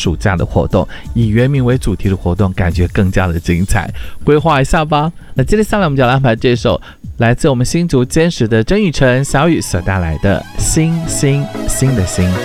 暑假的活动，以原民为主题的活动，感觉更加的精彩，规划一下吧。那接着下来我们就要安排这首来自我们新竹坚实的曾宇成小雨所带来的星星星的星。